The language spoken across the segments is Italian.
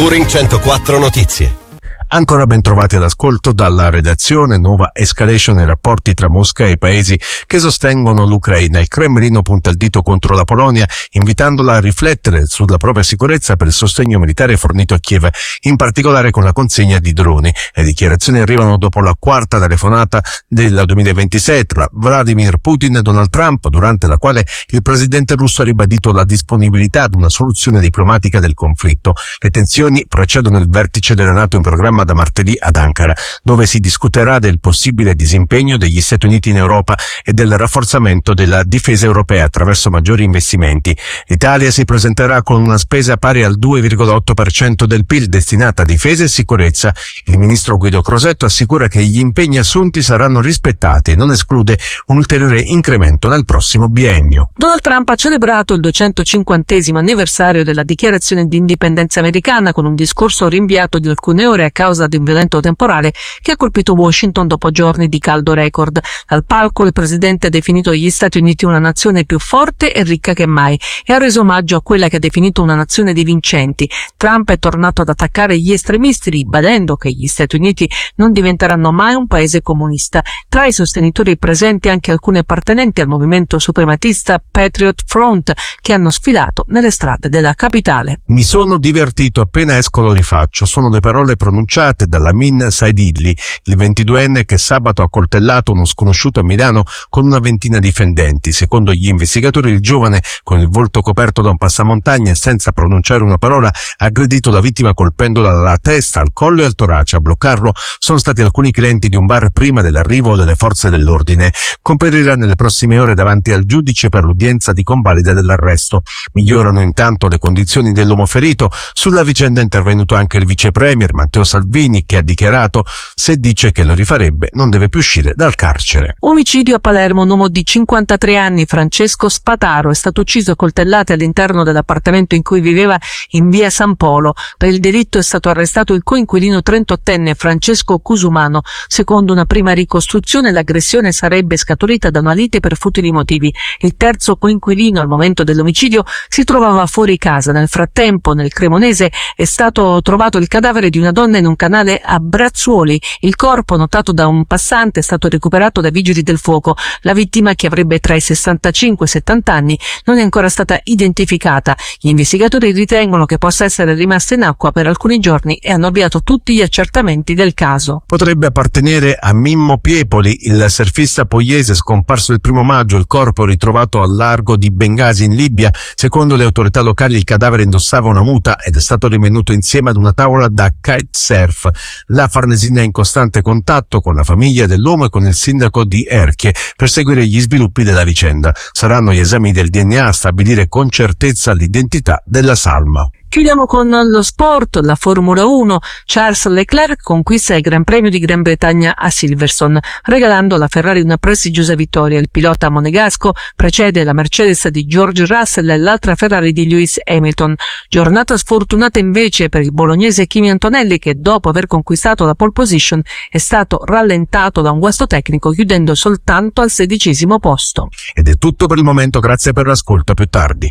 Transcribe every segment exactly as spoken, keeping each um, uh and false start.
Touring centoquattro Notizie. Ancora ben trovati all'ascolto dalla redazione. Nuova escalation nei rapporti tra Mosca e i paesi che sostengono l'Ucraina. Il Cremlino punta il dito contro la Polonia, invitandola a riflettere sulla propria sicurezza per il sostegno militare fornito a Kiev, in particolare con la consegna di droni. Le dichiarazioni arrivano dopo la quarta telefonata del duemilaventisei tra Vladimir Putin e Donald Trump, durante la quale il presidente russo ha ribadito la disponibilità ad una soluzione diplomatica del conflitto. Le tensioni precedono il vertice della NATO in programma da martedì ad Ankara, dove si discuterà del possibile disimpegno degli Stati Uniti in Europa e del rafforzamento della difesa europea attraverso maggiori investimenti. L'Italia si presenterà con una spesa pari al due virgola otto per cento del P I L destinata a difesa e sicurezza. Il ministro Guido Crosetto assicura che gli impegni assunti saranno rispettati e non esclude un ulteriore incremento nel prossimo biennio. Donald Trump ha celebrato il duecentocinquantesimo anniversario della dichiarazione di indipendenza americana con un discorso rinviato di alcune ore a causa di un violento temporale che ha colpito Washington dopo giorni di caldo record. Dal palco il presidente ha definito gli Stati Uniti una nazione più forte e ricca che mai e ha reso omaggio a quella che ha definito una nazione di vincenti. Trump è tornato ad attaccare gli estremisti, ribadendo che gli Stati Uniti non diventeranno mai un paese comunista. Tra i sostenitori presenti anche alcuni appartenenti al movimento suprematista Patriot Front che hanno sfilato nelle strade della capitale. Mi sono divertito, appena esco lo rifaccio. Sono le parole pronunciate dalla Amin Saidilli, il ventiduenne che sabato ha coltellato uno sconosciuto a Milano con una ventina di fendenti. Secondo gli investigatori, il giovane, con il volto coperto da un passamontagna e senza pronunciare una parola, ha aggredito la vittima colpendola alla testa, al collo e al torace. A bloccarlo sono stati alcuni clienti di un bar prima dell'arrivo delle forze dell'ordine. Comparirà nelle prossime ore davanti al giudice per l'udienza di convalida dell'arresto. Migliorano intanto le condizioni dell'uomo ferito. Sulla vicenda è intervenuto anche il vice premier Matteo Salvini, che ha dichiarato: se dice che lo rifarebbe non deve più uscire dal carcere. Omicidio a Palermo. Un uomo di cinquantatré anni, Francesco Spataro, è stato ucciso a coltellate all'interno dell'appartamento in cui viveva in via San Polo. Per il delitto è stato arrestato il coinquilino trentottenne Francesco Cusumano. Secondo una prima ricostruzione, l'aggressione sarebbe scaturita da una lite per futili motivi. Il terzo coinquilino al momento dell'omicidio si trovava fuori casa. Nel frattempo, nel Cremonese, è stato trovato il cadavere di una donna in un canale a Brazzuoli. Il corpo, notato da un passante, è stato recuperato dai vigili del fuoco. La vittima, che avrebbe tra i sessantacinque e i settanta anni, non è ancora stata identificata. Gli investigatori ritengono che possa essere rimasta in acqua per alcuni giorni e hanno avviato tutti gli accertamenti del caso. Potrebbe appartenere a Mimmo Piepoli, il surfista pugliese scomparso il primo maggio. Il corpo ritrovato al largo di Bengasi in Libia. Secondo le autorità locali il cadavere indossava una muta ed è stato rinvenuto insieme ad una tavola da kitesurf. La Farnesina è in costante contatto con la famiglia dell'uomo e con il sindaco di Erchie per seguire gli sviluppi della vicenda. Saranno gli esami del D N A a stabilire con certezza l'identità della salma. Chiudiamo con lo sport, la Formula uno. Charles Leclerc conquista il Gran Premio di Gran Bretagna a Silverstone, regalando alla Ferrari una prestigiosa vittoria. Il pilota monegasco precede la Mercedes di George Russell e l'altra Ferrari di Lewis Hamilton. Giornata sfortunata invece per il bolognese Kimi Antonelli, che dopo aver conquistato la pole position è stato rallentato da un guasto tecnico, chiudendo soltanto al sedicesimo posto. Ed è tutto per il momento, grazie per l'ascolto, a più tardi.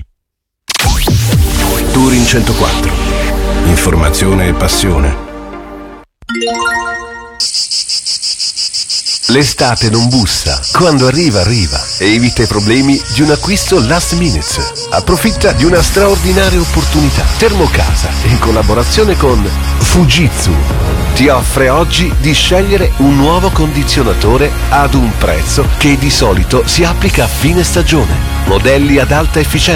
Touring centoquattro. Informazione e passione. L'estate non bussa. Quando arriva, arriva. E evita i problemi di un acquisto last minute. Approfitta di una straordinaria opportunità. Termocasa, in collaborazione con Fujitsu, ti offre oggi di scegliere un nuovo condizionatore ad un prezzo che di solito si applica a fine stagione. Modelli ad alta efficienza,